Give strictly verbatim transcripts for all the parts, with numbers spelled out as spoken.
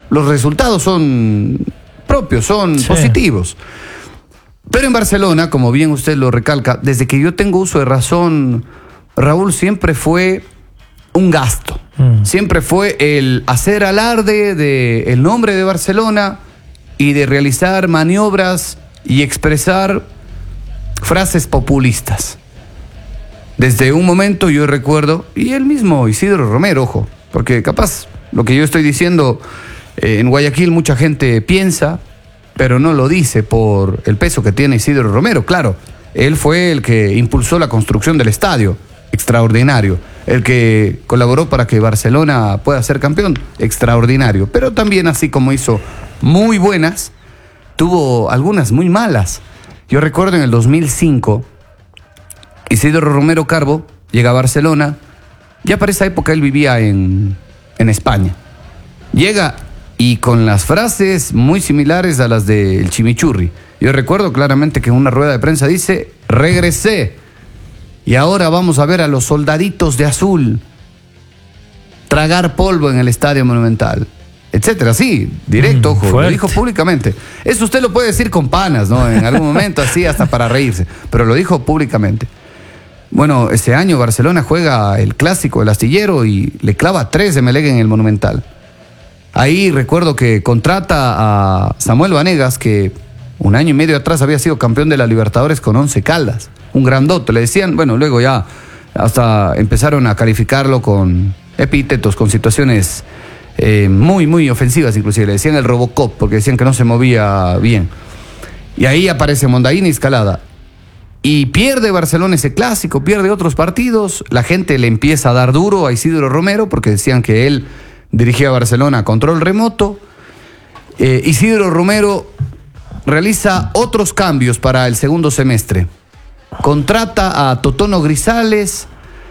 los resultados son propios, son sí. positivos. Pero en Barcelona, como bien usted lo recalca, desde que yo tengo uso de razón, Raúl, siempre fue un gasto. Mm. Siempre fue el hacer alarde del nombre de Barcelona y de realizar maniobras y expresar frases populistas. Desde un momento yo recuerdo, y el mismo Isidro Romero, ojo, porque capaz lo que yo estoy diciendo eh, en Guayaquil mucha gente piensa, pero no lo dice por el peso que tiene Isidro Romero. Claro, él fue el que impulsó la construcción del estadio, extraordinario. El que colaboró para que Barcelona pueda ser campeón, extraordinario. Pero también, así como hizo muy buenas, tuvo algunas muy malas. Yo recuerdo en el dos mil cinco, Isidro Romero Carbo llega a Barcelona. Ya para esa época él vivía en, en España. Llega y con las frases muy similares a las del Chimichurri. Yo recuerdo claramente que en una rueda de prensa dice: regresé y ahora vamos a ver a los soldaditos de azul tragar polvo en el Estadio Monumental, etcétera. Sí, directo, ojo, fuerte. Lo dijo públicamente. Eso usted lo puede decir con panas, ¿no? En algún momento así hasta para reírse, pero lo dijo públicamente. Bueno, ese año Barcelona juega el clásico, el astillero, y le clava tres de Emelec en el Monumental. Ahí recuerdo que contrata a Samuel Vanegas, que un año y medio atrás había sido campeón de la Libertadores con Once Caldas. Un grandote, le decían. Bueno, luego ya hasta empezaron a calificarlo con epítetos, con situaciones eh, muy, muy ofensivas inclusive. Le decían el Robocop, porque decían que no se movía bien. Y ahí aparece Mondaín y Escalada. Y pierde Barcelona ese clásico, pierde otros partidos. La gente le empieza a dar duro a Isidro Romero, porque decían que él dirigía a Barcelona a control remoto. Eh, Isidro Romero realiza otros cambios para el segundo semestre. Contrata a Totono Grisales,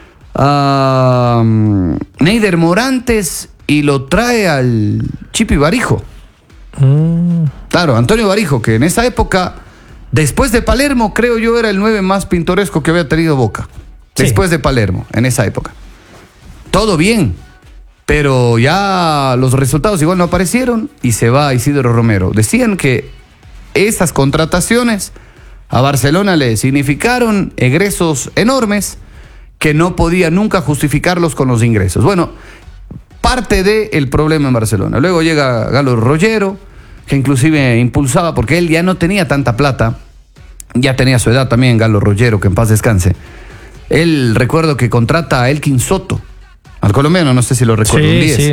a um, Neider Morantes, y lo trae al Chipi Barijo. Mm. Claro, Antonio Barijo, que en esa época, después de Palermo, creo yo, era el nueve más pintoresco que había tenido Boca. Sí. Después de Palermo, en esa época. Todo bien, pero ya los resultados igual no aparecieron y se va Isidro Romero. Decían que esas contrataciones a Barcelona le significaron egresos enormes que no podía nunca justificarlos con los ingresos. Bueno, parte del problema en Barcelona. Luego llega Galo Rollero, que inclusive impulsaba, porque él ya no tenía tanta plata, ya tenía su edad también, Galo Rollero, que en paz descanse. Él, recuerdo que contrata a Elkin Soto, al colombiano, no sé si lo recuerdo, sí, un diez. Sí.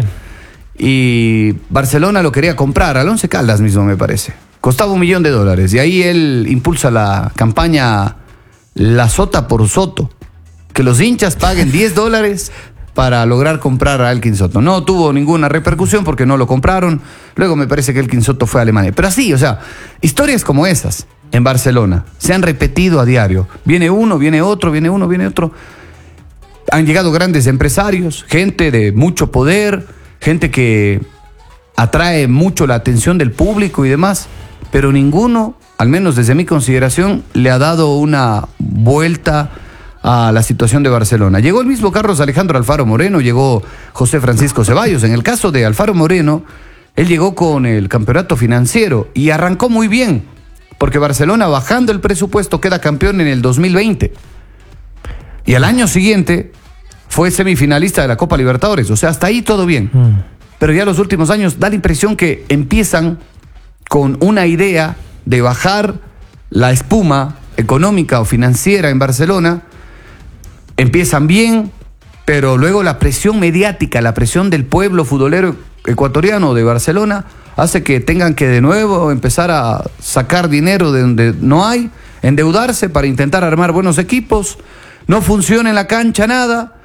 Y Barcelona lo quería comprar, al Once Caldas mismo me parece. Costaba un millón de dólares. Y ahí él impulsa la campaña La Sota por Soto. Que los hinchas paguen diez dólares para lograr comprar a Elkin Soto. No tuvo ninguna repercusión porque no lo compraron. Luego me parece que Elkin Soto fue a Alemania. Pero así, o sea, historias como esas en Barcelona se han repetido a diario. Viene uno, viene otro, viene uno, viene otro. Han llegado grandes empresarios, gente de mucho poder, gente que atrae mucho la atención del público y demás. Pero ninguno, al menos desde mi consideración, le ha dado una vuelta a la situación de Barcelona. Llegó el mismo Carlos Alejandro Alfaro Moreno, llegó José Francisco Ceballos. En el caso de Alfaro Moreno, él llegó con el campeonato financiero y arrancó muy bien, porque Barcelona, bajando el presupuesto, queda campeón en el dos mil veinte. Y al año siguiente fue semifinalista de la Copa Libertadores. O sea, hasta ahí todo bien. Mm. Pero ya los últimos años da la impresión que empiezan con una idea de bajar la espuma económica o financiera en Barcelona. Empiezan bien, pero luego la presión mediática, la presión del pueblo futbolero ecuatoriano de Barcelona hace que tengan que de nuevo empezar a sacar dinero de donde no hay, endeudarse para intentar armar buenos equipos. No funciona en la cancha nada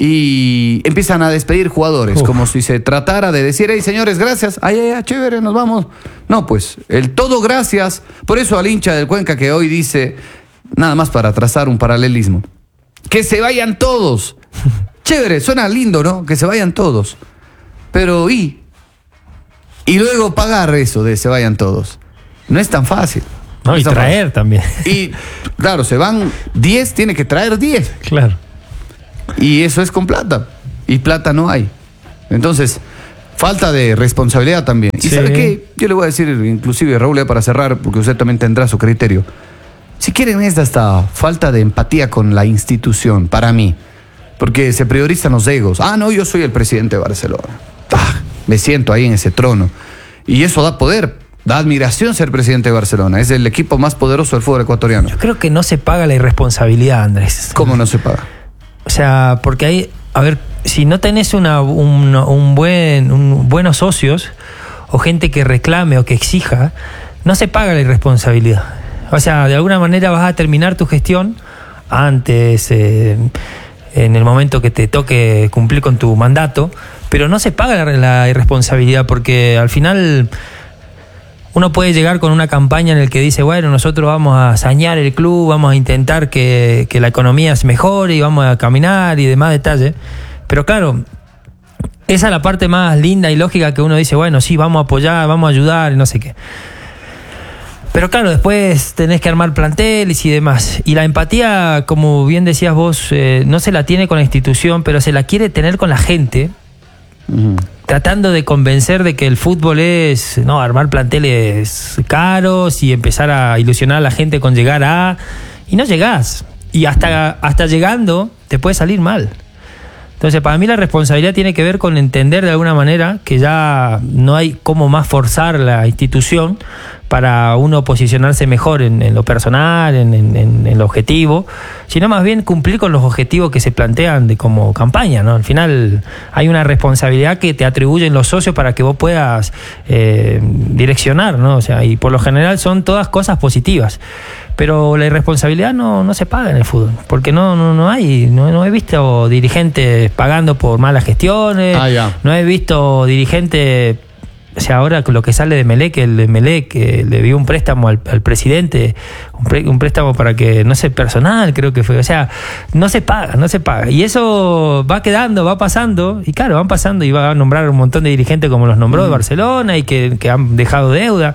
y empiezan a despedir jugadores. Uf. Como si se tratara de decir: hey, señores, gracias, ay, ay, ay, chévere, nos vamos. No, pues, el todo gracias. Por eso al hincha del Cuenca que hoy dice, nada más para trazar un paralelismo, que se vayan todos. Chévere, suena lindo, ¿no? Que se vayan todos. Pero ¿y? Y luego pagar eso de se vayan todos. No es tan fácil. No, y traer fácil. También. Y claro, se van diez, tiene que traer diez. Claro. Y eso es con plata. Y plata no hay. Entonces, falta de responsabilidad también. ¿Y sí. sabe qué? Yo le voy a decir, inclusive, Raúl, ya para cerrar, porque usted también tendrá su criterio. Si quieren, es hasta falta de empatía con la institución, para mí. Porque se priorizan los egos. Ah, no, yo soy el presidente de Barcelona. Ah, me siento ahí en ese trono. Y eso da poder, da admiración ser presidente de Barcelona. Es el equipo más poderoso del fútbol ecuatoriano. Yo creo que no se paga la irresponsabilidad, Andrés. ¿Cómo no se paga? O sea, porque hay, a ver, si no tenés una, un, un buen, un, buenos socios o gente que reclame o que exija, no se paga la irresponsabilidad. O sea, de alguna manera vas a terminar tu gestión antes, eh, en el momento que te toque cumplir con tu mandato, pero no se paga la, la irresponsabilidad, porque al final uno puede llegar con una campaña en la que dice, bueno, nosotros vamos a sanear el club, vamos a intentar que, que la economía se mejore y vamos a caminar y demás detalles, pero claro, esa es la parte más linda y lógica que uno dice, bueno, sí, vamos a apoyar, vamos a ayudar y no sé qué. Pero claro, después tenés que armar planteles y demás. Y la empatía, como bien decías vos, eh, no se la tiene con la institución, pero se la quiere tener con la gente, uh-huh. tratando de convencer de que el fútbol es, no, armar planteles caros y empezar a ilusionar a la gente con llegar a... Y no llegás. Y hasta, hasta llegando te puede salir mal. Entonces, para mí la responsabilidad tiene que ver con entender de alguna manera que ya no hay cómo más forzar la institución para uno posicionarse mejor en, en lo personal, en, en, en el objetivo, sino más bien cumplir con los objetivos que se plantean de como campaña, ¿no? Al final hay una responsabilidad que te atribuyen los socios para que vos puedas eh, direccionar, ¿no? O sea, y por lo general son todas cosas positivas. Pero la irresponsabilidad no, no se paga en el fútbol, porque no, no, no hay, no, no he visto dirigentes pagando por malas gestiones, ah, ya. no he visto dirigentes, o sea, ahora lo que sale de Melec, el de Melec que le dio un préstamo al, al presidente, un, pre, un préstamo para que, no sé, personal creo que fue, o sea, no se paga, no se paga, y eso va quedando, va pasando, y claro, van pasando y va a nombrar un montón de dirigentes como los nombró mm. de Barcelona y que, que han dejado deuda.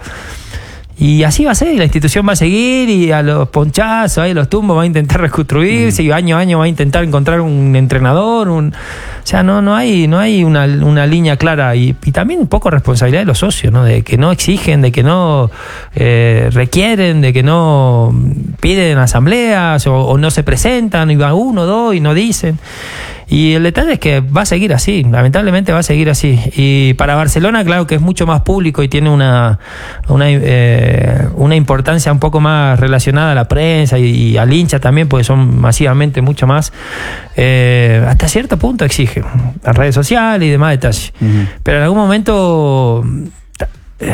Y así va a ser, la institución va a seguir y a los ponchazos, ahí los tumbos va a intentar reconstruirse mm. y año a año va a intentar encontrar un entrenador, un, o sea, no, no hay, no hay una, una línea clara y, y también un poco responsabilidad de los socios, ¿no? De que no exigen, de que no eh, requieren, de que no piden asambleas o, o no se presentan, y va uno, dos y no dicen. Y el detalle es que va a seguir así, lamentablemente va a seguir así. Y para Barcelona, claro que es mucho más público y tiene una una, eh, una importancia un poco más relacionada a la prensa y, y al hincha también, porque son masivamente mucho más. Eh, hasta cierto punto exigen las redes sociales y demás detalles. Uh-huh. Pero en algún momento... Eh,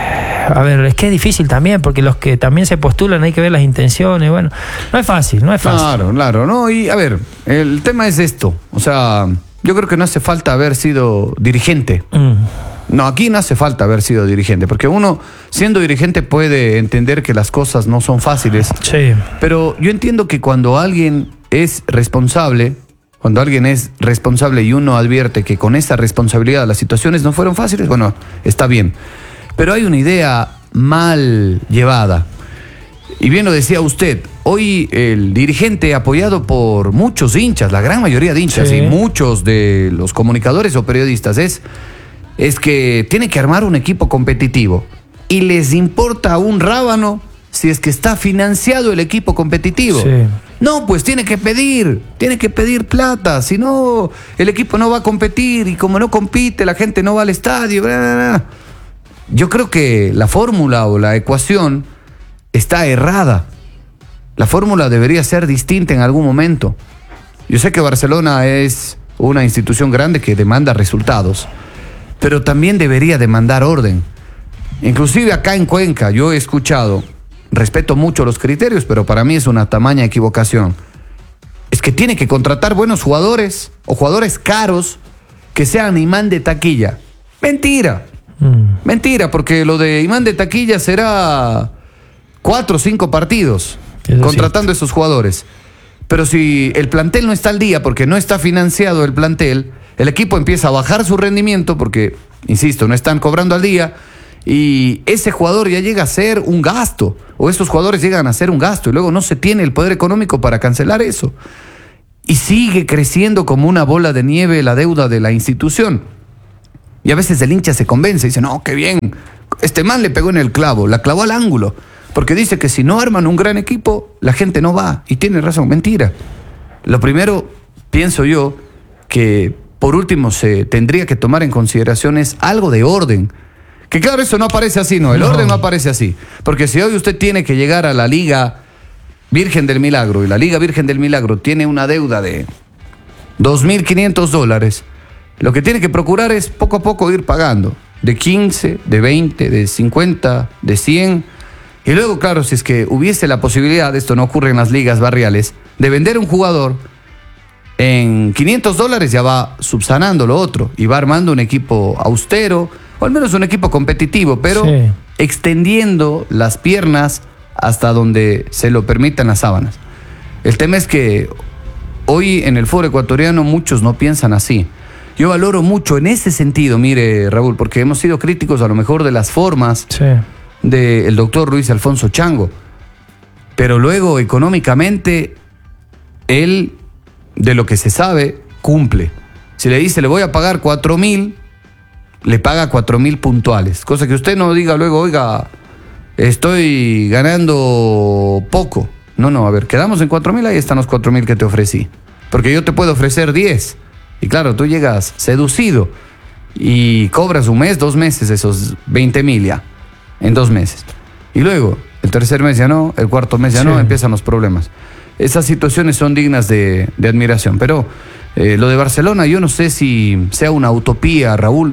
a ver, es que es difícil también, porque los que también se postulan hay que ver las intenciones, bueno, no es fácil, no es fácil. Claro, claro, no, y a ver, el tema es esto, o sea, yo creo que no hace falta haber sido dirigente. Mm. No, aquí no hace falta haber sido dirigente, porque uno, siendo dirigente, puede entender que las cosas no son fáciles. Sí. Pero yo entiendo que cuando alguien es responsable, cuando alguien es responsable y uno advierte que con esa responsabilidad las situaciones no fueron fáciles, bueno, está bien. Pero hay una idea mal llevada. Y bien lo decía usted, hoy el dirigente apoyado por muchos hinchas, la gran mayoría de hinchas, sí, y muchos de los comunicadores o periodistas, es, es que tiene que armar un equipo competitivo. Y les importa un rábano si es que está financiado el equipo competitivo. Sí. No, pues tiene que pedir, tiene que pedir plata, si no el equipo no va a competir y como no compite la gente no va al estadio, bla, bla, bla. Yo creo que la fórmula o la ecuación está errada. La fórmula debería ser distinta en algún momento. Yo sé que Barcelona es una institución grande que demanda resultados, pero también debería demandar orden. Inclusive acá en Cuenca yo he escuchado, respeto mucho los criterios, pero para mí es una tamaña equivocación. Es que tiene que contratar buenos jugadores o jugadores caros que sean imán de taquilla. Mentira. Mm. Mentira, porque lo de imán de taquilla será cuatro o cinco partidos Eso contratando esos jugadores. Pero si el plantel no está al día porque no está financiado el plantel, el equipo empieza a bajar su rendimiento porque, insisto, no están cobrando al día y ese jugador ya llega a ser un gasto, o esos jugadores llegan a ser un gasto y luego no se tiene el poder económico para cancelar eso. Y sigue creciendo como una bola de nieve la deuda de la institución. Y a veces el hincha se convence y dice, no, qué bien, este man le pegó en el clavo, la clavó al ángulo. Porque dice que si no arman un gran equipo, la gente no va. Y tiene razón, mentira. Lo primero, pienso yo, que por último se tendría que tomar en consideración es algo de orden. Que claro, eso no aparece así, no, el No. orden no aparece así. Porque si hoy usted tiene que llegar a la Liga Virgen del Milagro y la Liga Virgen del Milagro tiene una deuda de dos mil quinientos dólares, lo que tiene que procurar es poco a poco ir pagando. De quince, de veinte, de cincuenta, de cien. Y luego, claro, si es que hubiese la posibilidad, esto no ocurre en las ligas barriales, de vender un jugador en quinientos dólares, ya va subsanando lo otro y va armando un equipo austero, o al menos un equipo competitivo, pero Sí. extendiendo las piernas hasta donde se lo permitan las sábanas. El tema es que hoy en el fútbol ecuatoriano muchos no piensan así. Yo valoro mucho en ese sentido, mire, Raúl, porque hemos sido críticos a lo mejor de las formas Sí. del doctor Luis Alfonso Chango, pero luego económicamente él, de lo que se sabe, cumple. Si le dice le voy a pagar cuatro mil, le paga cuatro mil puntuales, cosa que usted no diga luego, oiga, estoy ganando poco. No, no, a ver, quedamos en cuatro mil, ahí están los cuatro mil que te ofrecí, porque yo te puedo ofrecer diez. Y claro, tú llegas seducido y cobras un mes, dos meses, esos veinte mil ya, en dos meses. Y luego, el tercer mes ya no, el cuarto mes ya Sí. no, empiezan los problemas. Esas situaciones son dignas de, de admiración. Pero eh, lo de Barcelona, yo no sé si sea una utopía, Raúl,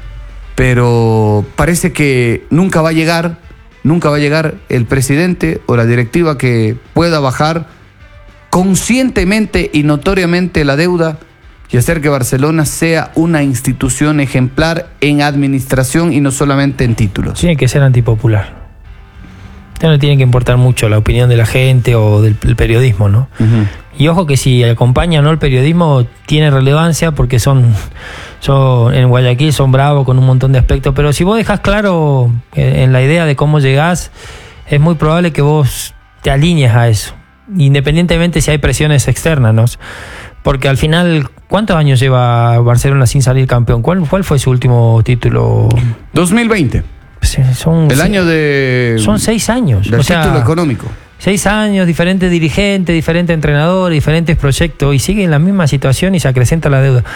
pero parece que nunca va a llegar, nunca va a llegar el presidente o la directiva que pueda bajar conscientemente y notoriamente la deuda y hacer que Barcelona sea una institución ejemplar en administración y no solamente en títulos. Tiene que ser antipopular. Ya no tiene que importar mucho la opinión de la gente o del, del periodismo, ¿no? Uh-huh. Y ojo que si acompaña o no el periodismo tiene relevancia porque son, son en Guayaquil son bravos con un montón de aspectos, pero si vos dejás claro eh, en la idea de cómo llegás, es muy probable que vos te alinees a eso, independientemente si hay presiones externas, ¿no? Porque al final, ¿cuántos años lleva Barcelona sin salir campeón? ¿Cuál, cuál fue su último título? dos mil veinte. Sí, son, El año de... son seis años. Del o sea, título económico. Seis años, diferentes dirigentes, diferentes entrenadores, diferentes proyectos, y sigue en la misma situación y se acrecenta la deuda.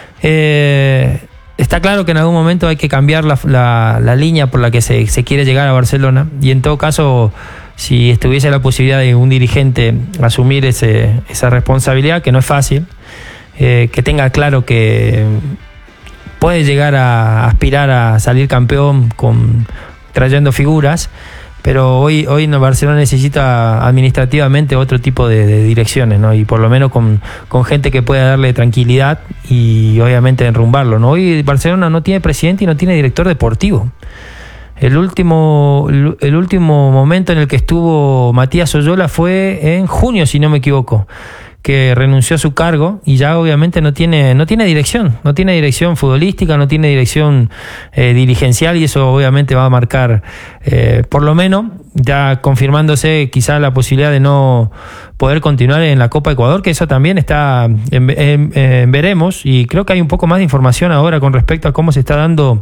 Eh, está claro que en algún momento hay que cambiar la, la, la línea por la que se, se quiere llegar a Barcelona, y en todo caso, si estuviese la posibilidad de un dirigente asumir ese, esa responsabilidad, que no es fácil, eh, que tenga claro que puede llegar a aspirar a salir campeón con trayendo figuras, pero hoy hoy no, Barcelona necesita administrativamente otro tipo de, de direcciones, ¿no? Y por lo menos con, con gente que pueda darle tranquilidad y obviamente enrumbarlo, ¿no? Hoy Barcelona no tiene presidente y no tiene director deportivo. El último, el último momento en el que estuvo Matías Oyola fue en junio, si no me equivoco, que renunció a su cargo y ya obviamente no tiene no tiene dirección, no tiene dirección futbolística, no tiene dirección eh, dirigencial, y eso obviamente va a marcar, eh, por lo menos, ya confirmándose quizá la posibilidad de no poder continuar en la Copa Ecuador, que eso también está en, en, en veremos, y creo que hay un poco más de información ahora con respecto a cómo se está dando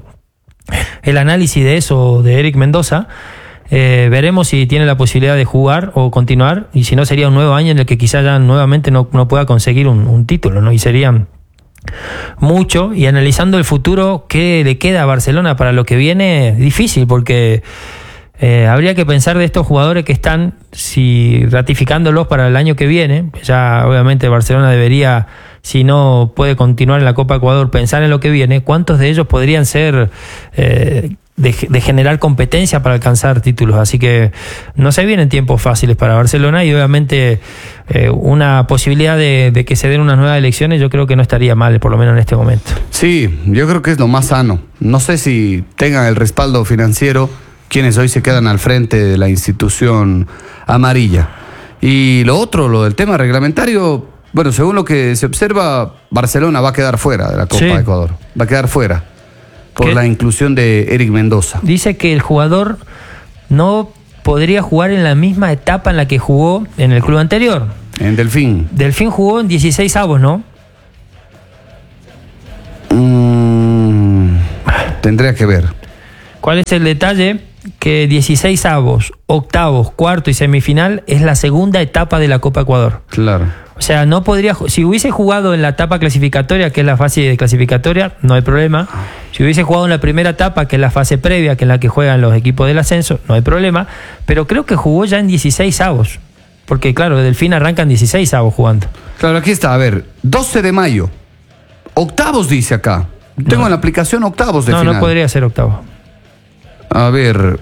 el análisis de eso de Eric Mendoza. Eh, veremos si tiene la posibilidad de jugar o continuar, y si no sería un nuevo año en el que quizás ya nuevamente no, no pueda conseguir un, un título, ¿no? Y sería mucho, y analizando el futuro, ¿qué le queda a Barcelona para lo que viene? Difícil, porque eh, habría que pensar de estos jugadores que están, si ratificándolos para el año que viene, ya obviamente Barcelona debería, si no puede continuar en la Copa Ecuador, pensar en lo que viene, ¿cuántos de ellos podrían ser eh, De, de generar competencia para alcanzar títulos? Así que no se vienen tiempos fáciles para Barcelona, y obviamente eh, una posibilidad de, de que se den unas nuevas elecciones yo creo que no estaría mal, por lo menos en este momento. Sí, yo creo que es lo más sano. No sé si tengan el respaldo financiero quienes hoy se quedan al frente de la institución amarilla. Y lo otro, lo del tema reglamentario, bueno, según lo que se observa, Barcelona va a quedar fuera de la Copa Sí. de Ecuador. Va a quedar fuera por ¿Qué? la inclusión de Eric Mendoza. Dice que el jugador no podría jugar en la misma etapa en la que jugó en el club anterior. En Delfín. Delfín jugó en dieciséis avos, ¿no? Mm, Tendría que ver. ¿Cuál es el detalle? Que dieciséis avos, octavos, cuarto y semifinal es la segunda etapa de la Copa Ecuador. Claro. O sea, no podría, si hubiese jugado en la etapa clasificatoria, que es la fase de clasificatoria, no hay problema. Si hubiese jugado en la primera etapa, que es la fase previa, que es la que juegan los equipos del ascenso, no hay problema. Pero creo que jugó ya en dieciséis avos. Porque claro, Delfín arrancan dieciséis avos jugando. Claro, aquí está, a ver, doce de mayo. Octavos dice acá. Tengo No. en la aplicación octavos de No, final. no podría ser octavo. A ver.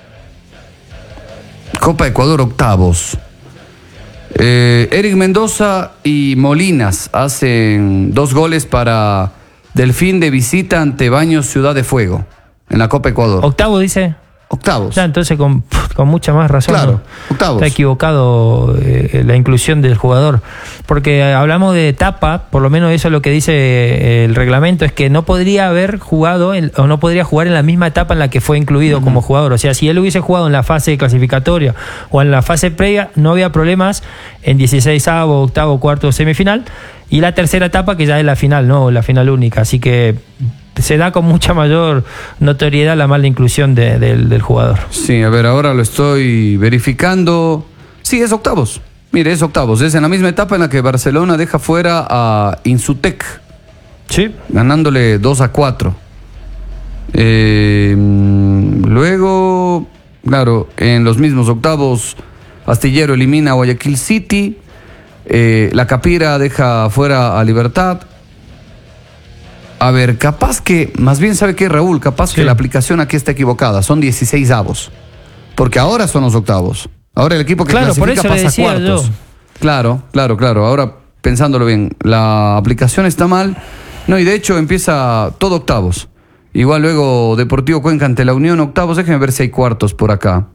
Copa Ecuador octavos. Eh, Eric Mendoza y Molinas hacen dos goles para Delfín de visita ante Baños Ciudad de Fuego en la Copa Ecuador. ¿Octavo dice? Octavos. Ya, entonces con, con mucha más razón. Claro, ¿no? octavos. Está equivocado eh, la inclusión del jugador. Porque hablamos de etapa, por lo menos eso es lo que dice eh, el reglamento, es que no podría haber jugado en, o no podría jugar en la misma etapa en la que fue incluido uh-huh. como jugador. O sea, si él hubiese jugado en la fase clasificatoria o en la fase previa, no había problemas en dieciséis avo, octavo, cuarto, semifinal. Y la tercera etapa que ya es la final, no la final única. Así que se da con mucha mayor notoriedad la mala inclusión de, de, del jugador. Sí, a ver, ahora lo estoy verificando. Sí, es octavos. Mire, es octavos. Es en la misma etapa en la que Barcelona deja fuera a Insutec. Sí. Ganándole dos a cuatro. Eh, luego, claro, en los mismos octavos, Astillero elimina a Guayaquil City. Eh, la Capira deja fuera a Libertad. A ver, capaz que, más bien sabe que Raúl, capaz sí. que la aplicación aquí está equivocada, son dieciséis avos, porque ahora son los octavos, ahora el equipo que claro, clasifica por eso pasa a cuartos. Yo. Claro, claro, claro, ahora pensándolo bien, la aplicación está mal, no, y de hecho empieza todo octavos, igual luego Deportivo Cuenca ante la Unión octavos, déjenme ver si hay cuartos por acá,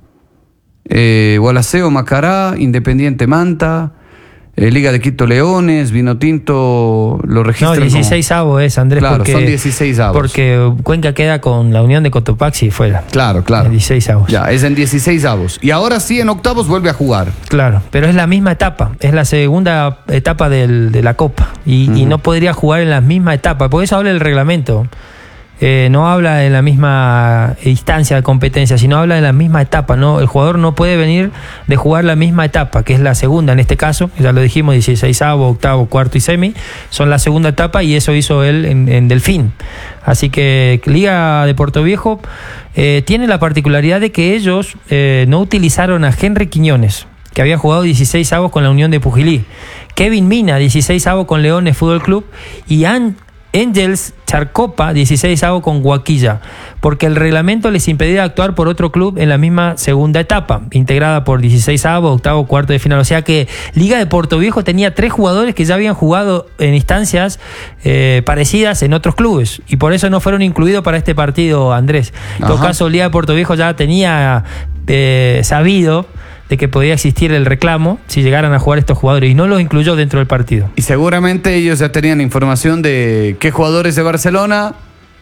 eh, Gualaceo Macará, Independiente Manta, Eh, Liga de Quito Leones, Vino Tinto, lo registran. No, dieciséis avos es, Andrés. Claro, porque, son dieciséis avos. Porque Cuenca queda con la Unión de Cotopaxi fuera. Claro, claro. dieciséis avos. Ya, es en dieciséis avos. Y ahora sí, en octavos vuelve a jugar. Claro, pero es la misma etapa. Es la segunda etapa del, de la Copa. Y, uh-huh. y no podría jugar en la misma etapa. Por eso habla el reglamento. Eh, no habla en la misma instancia de competencia, sino habla de la misma etapa, ¿no? El jugador no puede venir de jugar la misma etapa, que es la segunda en este caso, ya lo dijimos, dieciséis avo, octavo, cuarto y semi, son la segunda etapa y eso hizo él en, en Delfín. Así que Liga de Puerto Viejo eh, tiene la particularidad de que ellos eh, no utilizaron a Henry Quiñones, que había jugado dieciséis avos con la Unión de Pujilí, Kevin Mina, dieciséis avos con Leones Fútbol Club, y han Angels Charcopa, dieciséis avo con Guaquilla, porque el reglamento les impedía actuar por otro club en la misma segunda etapa, integrada por dieciséis avo, octavo, cuarto de final. O sea que Liga de Puerto Viejo tenía tres jugadores que ya habían jugado en instancias eh, parecidas en otros clubes, y por eso no fueron incluidos para este partido, Andrés. En todo caso, Liga de Puerto Viejo ya tenía eh, sabido de que podía existir el reclamo si llegaran a jugar estos jugadores y no los incluyó dentro del partido. Y seguramente ellos ya tenían información de qué jugadores de Barcelona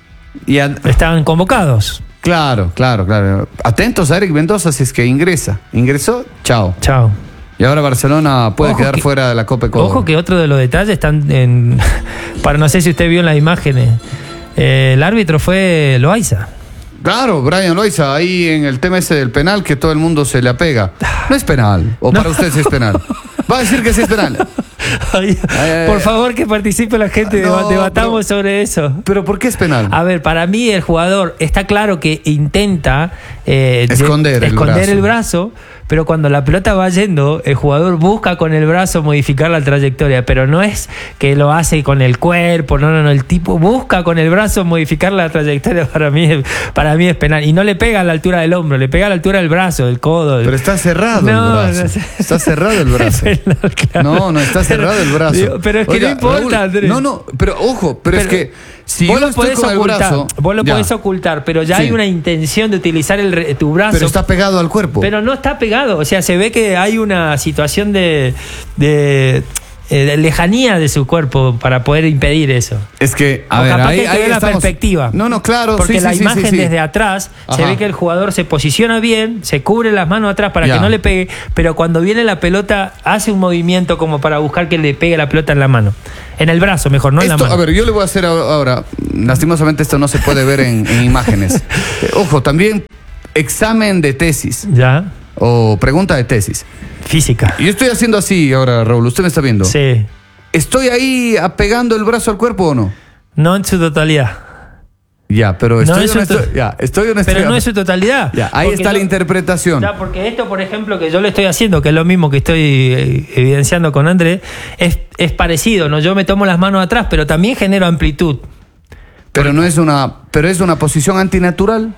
y a... estaban convocados. Claro, claro, claro. Atentos a Eric Mendoza si es que ingresa. Ingresó, chao. Chao. Y ahora Barcelona puede ojo quedar que, fuera de la Copa Ecuador. Ojo que otro de los detalles están en... para no sé si usted vio en las imágenes. Eh, el árbitro fue Loaiza. Claro, Brian Loaiza, ahí en el tema ese del penal que todo el mundo se le apega. No es penal, o no. Para usted sí es penal. Va a decir que sí es penal. Ay, por favor, que participe la gente, no, debatamos pero, sobre eso. ¿Pero por qué es penal? A ver, para mí el jugador está claro que intenta eh, esconder, de, el, esconder brazo. el brazo, pero cuando la pelota va yendo, el jugador busca con el brazo modificar la trayectoria, pero no es que lo hace con el cuerpo, no, no, no, el tipo busca con el brazo modificar la trayectoria. Para mí, para mí es penal, y no le pega a la altura del hombro, le pega a la altura del brazo, del codo. Pero está cerrado no, el brazo. No, está cerrado el brazo. Penal, claro. No, no está cerrado el brazo. Digo, pero es que Oiga, no importa, Raúl, Andrés. No, no, pero ojo, pero, pero es que si vos yo lo estoy podés con ocultar, el brazo, vos lo ya. podés ocultar, pero ya sí. hay una intención de utilizar el, tu brazo. Pero está pegado al cuerpo. Pero no está pegado, o sea, se ve que hay una situación de, de, de lejanía de su cuerpo para poder impedir eso. Es que, a o ver, capaz ahí, que ahí ve la estamos... perspectiva. No, no, claro. Porque sí, la sí, imagen sí, sí. desde atrás, Ajá. se ve que el jugador se posiciona bien, se cubre las manos atrás para ya. que no le pegue, pero cuando viene la pelota hace un movimiento como para buscar que le pegue la pelota en la mano. En el brazo, mejor, no esto, en la mano. A ver, yo le voy a hacer ahora, lastimosamente esto no se puede ver en, en imágenes. Eh, ojo, también examen de tesis. Ya. O pregunta de tesis. Física. Yo estoy haciendo así ahora, Raúl, usted me está viendo. Sí. ¿Estoy ahí apegando el brazo al cuerpo o no? No en su totalidad. Ya, pero estoy, no o no estoy, ya, estoy o no estoy. Pero no es su totalidad. Ya, ahí está yo, la interpretación. Ya, porque esto, por ejemplo, que yo le estoy haciendo, que es lo mismo que estoy eh, evidenciando con Andrés, es, es parecido, ¿no? Yo me tomo las manos atrás, pero también genero amplitud. Pero no es una, pero es una posición antinatural.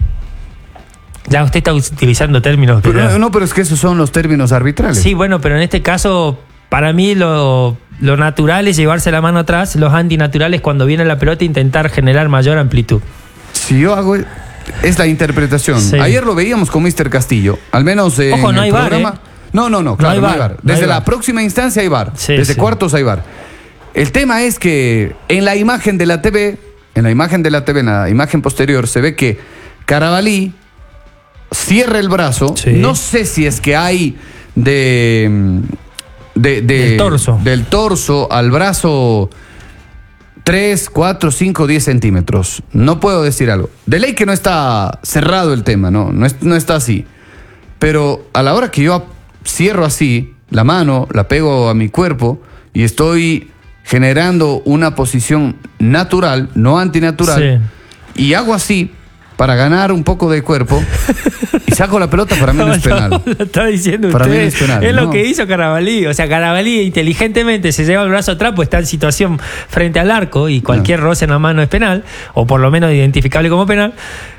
Ya usted está utilizando términos. Pero ya... no, no, pero es que esos son los términos arbitrales. Sí, bueno, pero en este caso, para mí lo, lo natural es llevarse la mano atrás, los antinaturales cuando viene la pelota intentar generar mayor amplitud. Si yo hago... Es la interpretación. Sí. Ayer lo veíamos con míster Castillo, al menos en Ojo, no hay el programa... VAR, ¿eh? No, no, no, claro, no hay VAR. No Desde hay la VAR. próxima instancia hay VAR. Sí, Desde sí. cuartos hay VAR. El tema es que en la imagen de la T V, en la imagen de la T V, en la imagen posterior, se ve que Carabalí cierra el brazo. Sí. No sé si es que hay de, de, de del torso. Del torso al brazo tres, cuatro, cinco, diez centímetros. No puedo decir algo. De ley que no está cerrado el tema, no, no, es, no está así. Pero a la hora que yo cierro así la mano, la pego a mi cuerpo y estoy generando una posición natural, no antinatural, sí. y hago así para ganar un poco de cuerpo y saco la pelota, para mí no, no es penal. No, lo está diciendo para usted. Mí no es penal. Es no. lo que hizo Carabalí. O sea, Carabalí inteligentemente se lleva el brazo atrás, pues está en situación frente al arco y cualquier no. roce en la mano es penal, o por lo menos identificable como penal.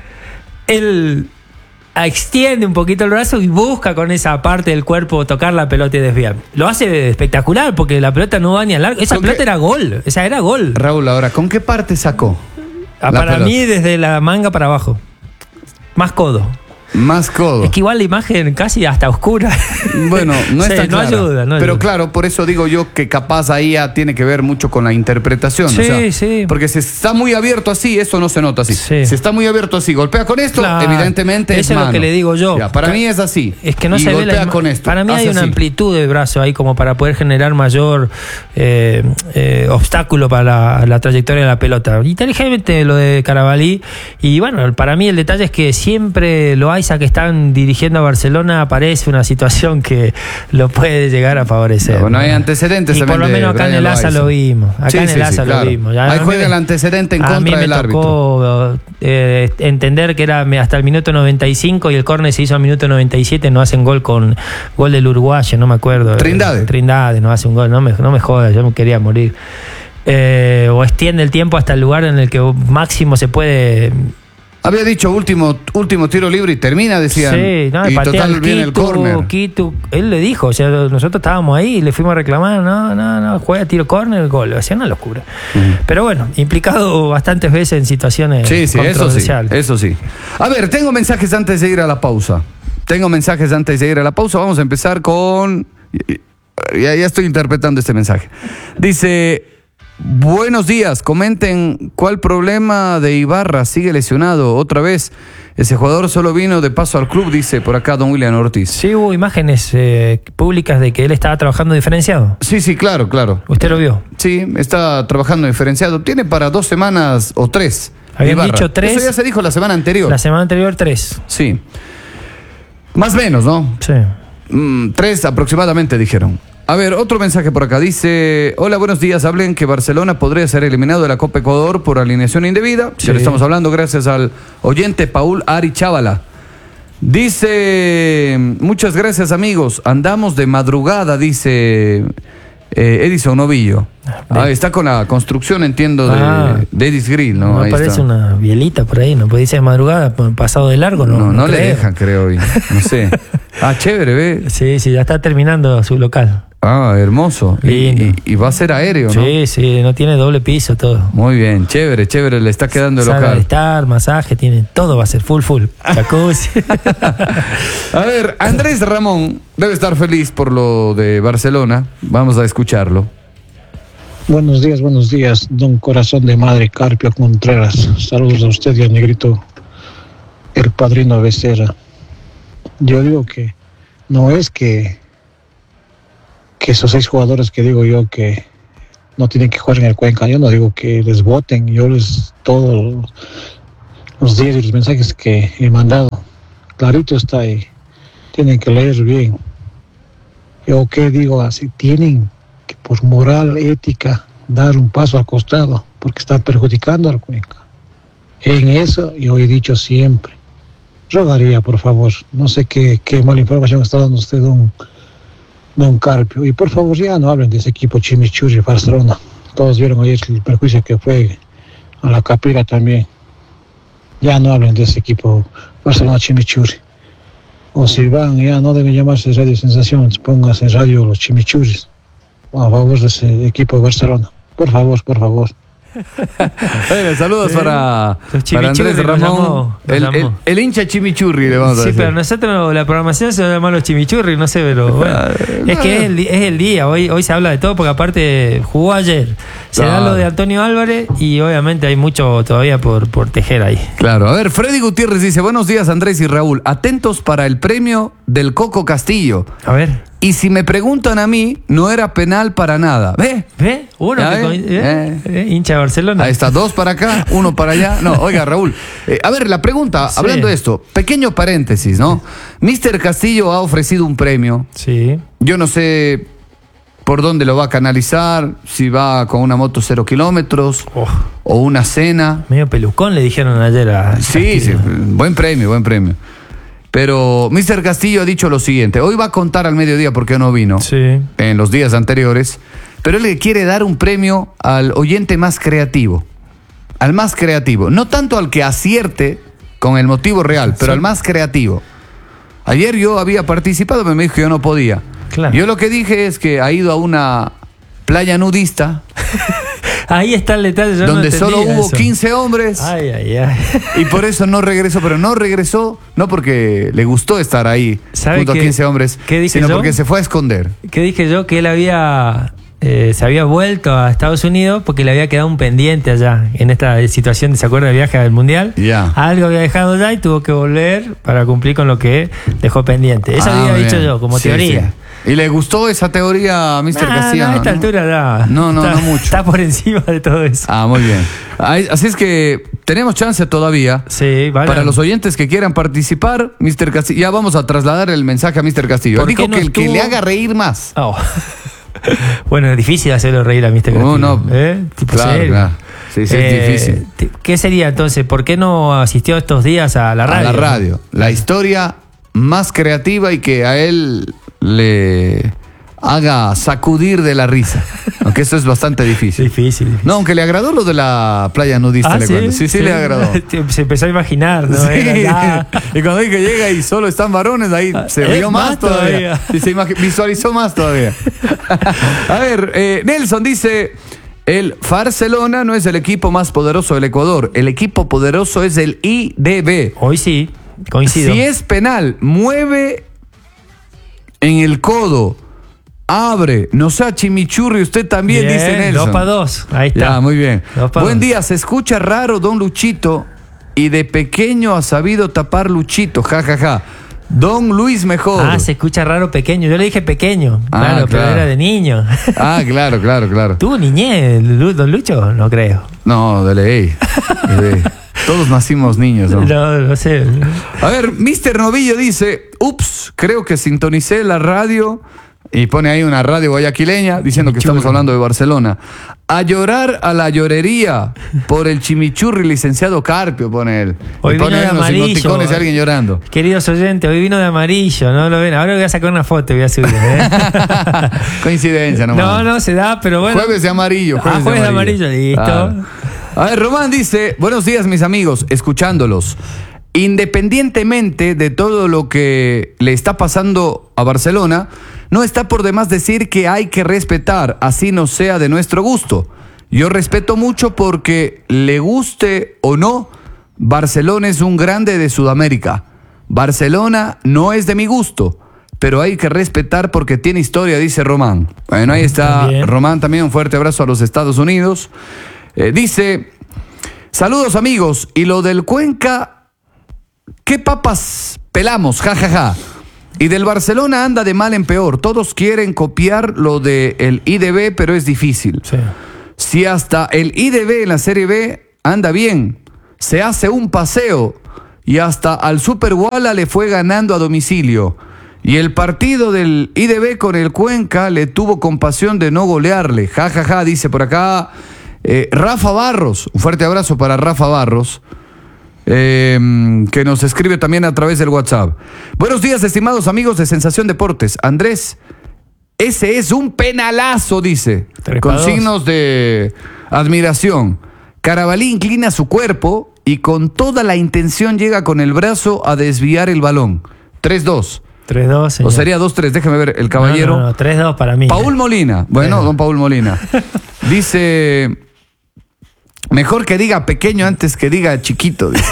Él extiende un poquito el brazo y busca con esa parte del cuerpo tocar la pelota y desviar. Lo hace espectacular porque la pelota no va ni al arco. Esa pelota qué? era gol. Esa era gol. Raúl, ahora, ¿con qué parte sacó? Ah, para pelota. mí, desde la manga para abajo. Más codo. Más codo. Es que igual la imagen casi hasta oscura. Bueno, no sí, está no clara. ayuda, no Pero ayuda. claro, por eso digo yo que capaz ahí ya tiene que ver mucho con la interpretación. Sí, o sea, sí. Porque si está muy abierto así, eso no se nota así. Sí. Si está muy abierto así, golpea con esto, claro, evidentemente es eso mano. es lo que le digo yo. Ya, para mí es así. Es que no y se ve la con esto. Para mí hay una así. amplitud de brazo ahí como para poder generar mayor eh, eh, obstáculo para la, la trayectoria de la pelota. Inteligentemente lo de Carabalí. Y bueno, para mí el detalle es que siempre Loaiza, que están dirigiendo a Barcelona, aparece una situación que lo puede llegar a favorecer. No, bueno, hay antecedentes y también. por lo menos acá en el Asa lo vimos. Acá sí, en el sí, Asa sí, lo claro. vimos. Ya, ahí juega el antecedente en contra del árbitro. A mí me tocó eh, entender que era hasta el minuto noventa y cinco y el córner se hizo al minuto noventa y siete. No hacen gol con gol del uruguayo, no me acuerdo. Trindade. Trindade no hace un gol. No me, no me jodas, yo me quería morir. Eh, o extiende el tiempo hasta el lugar en el que máximo se puede. Había dicho último último tiro libre y termina, decían. Sí, no, y total el viene el córner. Él le dijo, o sea, nosotros estábamos ahí y le fuimos a reclamar, no, no, no, juega tiro córner, gol, hacía una locura. Uh-huh. Pero bueno, implicado bastantes veces en situaciones sí, sí, controversiales. Eso sí, eso sí. A ver, tengo mensajes antes de ir a la pausa. Tengo mensajes antes de ir a la pausa. Vamos a empezar con... Ya, ya estoy interpretando este mensaje. Dice... Buenos días, comenten cuál problema de Ibarra, sigue lesionado otra vez. Ese jugador solo vino de paso al club, dice por acá don William Ortiz. Sí, hubo imágenes eh, públicas de que él estaba trabajando diferenciado. Sí, sí, claro, claro. ¿Usted lo vio? Sí, está trabajando diferenciado. Tiene para dos semanas o tres. Habían Ibarra. dicho tres. Eso ya se dijo la semana anterior. La semana anterior tres. Sí. Más o menos, ¿no? Sí. Mm, tres aproximadamente dijeron. A ver, otro mensaje por acá. Dice, hola, buenos días. Hablen que Barcelona podría ser eliminado de la Copa Ecuador por alineación indebida. Sí. Ya le estamos hablando gracias al oyente Paul Ari Chávala. Dice, muchas gracias amigos. Andamos de madrugada, dice eh, Edison Novillo. Ah, está con la construcción, entiendo, de, ah, de Edis Grill, ¿no? No ahí aparece está. Una bielita por ahí, ¿no? Puede ser de madrugada, pasado de largo, ¿no? No, no, no le dejan, creo hoy. No sé. Ah, chévere, ve. Sí, sí, ya está terminando su local. Ah, hermoso. Y, y, y va a ser aéreo, ¿no? Sí, sí, no tiene doble piso, todo. Muy bien, chévere, chévere, le está quedando el Sala local. de estar, masaje, tiene todo, va a ser full, full. Jacuzzi. A ver, Andrés Ramón debe estar feliz por lo de Barcelona. Vamos a escucharlo. Buenos días, buenos días, don Corazón de Madre Carpio Contreras. Saludos a usted y a Negrito, el padrino Becerra. Yo digo que no es que, que esos seis jugadores que digo yo que no tienen que jugar en el Cuenca. Yo no digo que les voten, yo les todos los días y los mensajes que he mandado, clarito está ahí, tienen que leer bien. Yo qué digo así, tienen que por moral, ética, dar un paso al costado, porque están perjudicando al Cuenca. En eso yo he dicho siempre, rogaría por favor, no sé qué, qué mala información está dando usted, don Don Carpio, y por favor ya no hablen de ese equipo Chimichurri Barcelona. Todos vieron ayer el perjuicio que fue a la Capira también. Ya no hablen de ese equipo Barcelona Chimichurri. O si van, ya no deben llamarse Radio Sensación, pónganse Radio Los Chimichurris a favor de ese equipo de Barcelona. Por favor, por favor. Bueno, saludos sí. para, para Andrés Ramón, llamó, el, el, el hincha chimichurri, le vamos a sí, decir. pero nosotros la programación se llama los chimichurri, no sé, pero bueno, es que es el, es el día, hoy, hoy se habla de todo porque aparte jugó ayer, se claro. da lo de Antonio Álvarez y obviamente hay mucho todavía por, por tejer ahí. Claro, a ver, Freddy Gutiérrez dice, buenos días Andrés y Raúl, atentos para el premio del Coco Castillo. A ver. Y si me preguntan a mí, no era penal para nada. ¿Ve? ¿Ve? Uno que ve? con, ¿eh? ¿Eh? ¿Eh? hincha de Barcelona. Ahí está, dos para acá, uno para allá. No, oiga, Raúl. Eh, a ver, la pregunta, sí. hablando de esto, pequeño paréntesis, ¿no? míster Castillo ha ofrecido un premio. Sí. Yo no sé por dónde lo va a canalizar, si va con una moto cero kilómetros Oh. o una cena. Medio pelucón le dijeron ayer a Sí, sí, buen premio, buen premio. Pero míster Castillo ha dicho lo siguiente, hoy va a contar al mediodía porque no vino Sí. en los días anteriores, pero él le quiere dar un premio al oyente más creativo, al más creativo, no tanto al que acierte con el motivo real, pero Sí. al más creativo. Ayer yo había participado, pero me dijo que yo no podía. Claro. Yo lo que dije es que ha ido a una playa nudista Ahí está el detalle. Yo donde no solo hubo eso. quince hombres. Ay, ay, ay. Y por eso no regresó, pero no regresó, no porque le gustó estar ahí ¿Sabe junto qué- a quince hombres, qué dije sino yo? porque se fue a esconder. ¿Qué dije yo? Que él había eh, se había vuelto a Estados Unidos porque le había quedado un pendiente allá en esta situación, ¿se acuerda del viaje del Mundial? Ya. Algo había dejado allá y tuvo que volver para cumplir con lo que dejó pendiente. Eso Ah, había muy dicho bien. yo, como Sí, teoría. sí. ¿Y le gustó esa teoría a míster Nah, Castellano? no, a esta ¿no? altura ya No, no, está, no mucho. Está por encima de todo eso. Ah, muy bien. Ay, Así es que tenemos chance todavía. Sí, vale. Para los oyentes que quieran participar, míster Castillo, ya vamos a trasladar el mensaje a míster Castillo. ¿Por Dijo qué no que el que estuvo? le haga reír más. Oh. Bueno, es difícil hacerlo reír a míster Oh, Castillo. no. ¿Eh? Tipo Claro, serio. claro. Sí, sí, es difícil. te- ¿Qué sería entonces? ¿Por qué no asistió estos días a la radio? A la radio. La historia más creativa y que a él le haga sacudir de la risa. Aunque eso es bastante difícil. Difícil. difícil. No, aunque le agradó lo de la playa nudista, Ah, le ¿sí? cuento. Sí, sí, le agradó. Se empezó a imaginar, ¿no? Sí. Era ya- Y cuando dije que llega y solo están varones, ahí se Es rió más, más todavía. todavía. Y se imagi- visualizó más todavía. A ver, eh, Nelson dice, el Barcelona no es el equipo más poderoso del Ecuador. El equipo poderoso es el I D B. Hoy sí, coincido. Si es penal, mueve en el codo, abre, no sea chimichurri, usted también, Bien, dice Nelson. dos para dos, ahí está. Ya, muy bien. Dos pa' Buen dos. día, se escucha raro Don Luchito y de pequeño ha sabido tapar Luchito, jajaja. Ja, ja. Don Luis mejor. Ah, se escucha raro pequeño. Yo le dije pequeño, Ah, claro, pero claro. era de niño. Ah, claro, claro, claro. ¿Tuvo niñez, Lu- don Lucho? No creo. No, de ley. De ley. Todos nacimos niños, ¿no? No, no sé. A ver, míster Novillo dice, ups, creo que sintonicé la radio y pone ahí una radio guayaquileña diciendo que estamos hablando de Barcelona. A llorar a la llorería por el chimichurri licenciado Carpio, pone él. Hoy y pone vino ahí de unos amarillo. emoticones de alguien llorando. Queridos oyentes, hoy vino de amarillo, ¿no lo ven? Ahora voy a sacar una foto y voy a subir. ¿eh? Coincidencia, nomás. No, no se da, pero bueno. Jueves de amarillo. Ah, Jueves, jueves de amarillo, listo. Ah. A ver, Román dice, buenos días mis amigos, escuchándolos. Independientemente de todo lo que le está pasando a Barcelona, no está por demás decir que hay que respetar, así no sea de nuestro gusto. Yo respeto mucho porque, le guste o no, Barcelona es un grande de Sudamérica. Barcelona no es de mi gusto, pero hay que respetar porque tiene historia, dice Román. Bueno, ahí está También. Román, también un fuerte abrazo a los Estados Unidos. Eh, dice, saludos amigos, y lo del Cuenca, ¿qué papas pelamos? Ja, ja, ja. Y del Barcelona anda de mal en peor. Todos quieren copiar lo del I D B, pero es difícil. Sí. si hasta el I D B en la Serie B anda bien, se hace un paseo y hasta al Super Walla le fue ganando a domicilio. Y el partido del I D B con el Cuenca le tuvo compasión de no golearle. Ja, ja, ja, dice por acá eh, Rafa Barros. Un fuerte abrazo para Rafa Barros, eh, que nos escribe también a través del WhatsApp. Buenos días, estimados amigos de Sensación Deportes. Andrés, ese es un penalazo, dice, con signos de admiración. Carabalí inclina su cuerpo y con toda la intención llega con el brazo a desviar el balón. tres dos. tres dos, señor. O sería dos tres, déjeme ver, el caballero. No, no, no, tres dos para mí. Paul Molina. Bueno, don Paul Molina. Dice, mejor que diga pequeño antes que diga chiquito. Dice.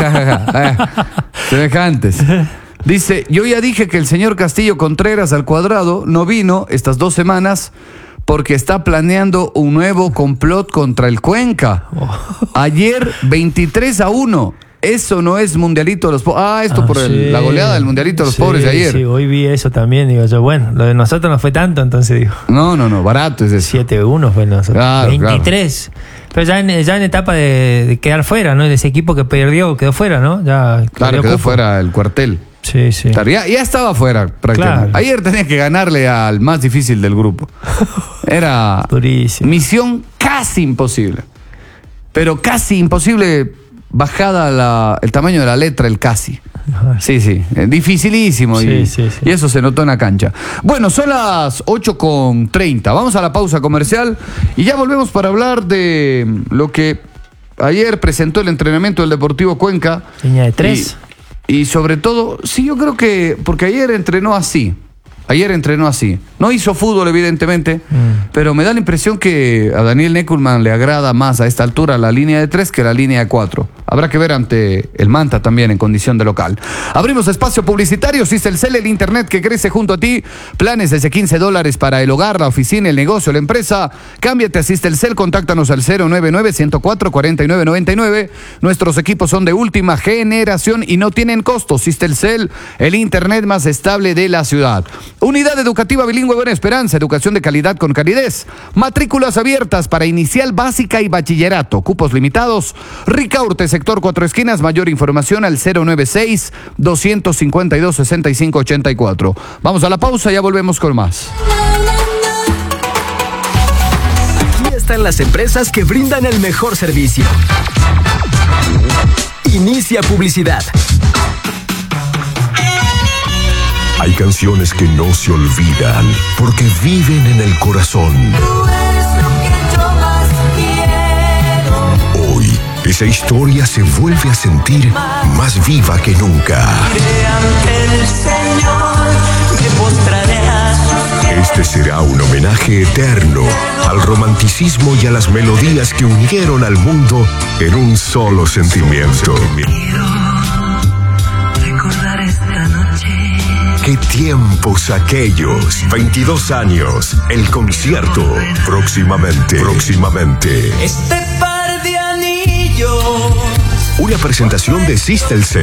Semejantes. Dice, yo ya dije que el señor Castillo Contreras al cuadrado no vino estas dos semanas porque está planeando un nuevo complot contra el Cuenca. Ayer veintitrés a uno. Eso no es Mundialito de los Pobres. Ah, esto ah, por el, sí. la goleada del Mundialito de los sí, Pobres de ayer. Sí, hoy vi eso también. Digo yo, bueno, lo de nosotros no fue tanto, entonces digo. No, no, no, barato es eso. siete uno fue nosotros. Claro, veintitrés. Claro. Pero ya en, ya en etapa de, de quedar fuera, ¿no? De ese equipo que perdió, quedó fuera, ¿no? Ya claro, quedó cupo. fuera el cuartel. Sí, sí. Claro, ya, ya estaba fuera prácticamente. Claro. Ayer tenía que ganarle al más difícil del grupo. Era durísimo. Misión casi imposible. Pero casi imposible, bajada la, el tamaño de la letra, el casi. Sí, sí, dificilísimo. Sí, y, sí, sí. y eso se notó en la cancha. Bueno, son las ocho con treinta. Vamos a la pausa comercial y ya volvemos para hablar de lo que ayer presentó el entrenamiento del Deportivo Cuenca. Línea de tres. Y, Y sobre todo, sí, yo creo que, porque ayer entrenó así, ayer entrenó así. No hizo fútbol, evidentemente, mm. pero me da la impresión que a Daniel Neckelman le agrada más a esta altura la línea de tres que la línea de cuatro. Habrá que ver ante el Manta también en condición de local. Abrimos espacio publicitario, Sistelcel, el internet que crece junto a ti. Planes desde quince dólares para el hogar, la oficina, el negocio, la empresa. Cámbiate a Sistelcel, contáctanos al cero nueve nueve, uno cero cuatro, cuatro nueve nueve nueve. Nuestros equipos son de última generación y no tienen costo. Sistelcel, el internet más estable de la ciudad. Unidad Educativa Bilingüe Buena Esperanza, educación de calidad con calidez. Matrículas abiertas para inicial, básica y bachillerato. Cupos limitados. Ricaurte, sector Cuatro Esquinas. Mayor información al cero nueve seis, dos cinco dos, seis cinco ocho cuatro. Vamos a la pausa, ya volvemos con más. Aquí están las empresas que brindan el mejor servicio. Inicia publicidad. Hay canciones que no se olvidan porque viven en el corazón. Tú eres lo que yo más quiero. Hoy, esa historia se vuelve a sentir más viva que nunca. Iré ante el Señor, me postraré a sus pies. Este será un homenaje eterno al romanticismo y a las melodías que unieron al mundo en un solo sentimiento. Quiero recordar esta noche. ¡Qué tiempos aquellos! veintidós años, el concierto. Próximamente, próximamente. Este par de anillos. Una presentación de Sistelcel.